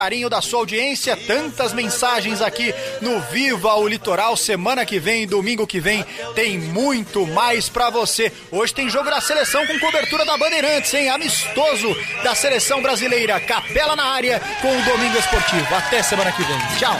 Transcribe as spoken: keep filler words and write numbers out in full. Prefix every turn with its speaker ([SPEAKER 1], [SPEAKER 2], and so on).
[SPEAKER 1] Carinho da sua audiência, tantas mensagens aqui no Viva o Litoral. Semana que vem, domingo que vem, tem muito mais pra você. Hoje tem jogo da seleção com cobertura da Bandeirantes, hein? Amistoso da seleção brasileira. Capela na área com o Domingo Esportivo. Até semana que vem. Tchau.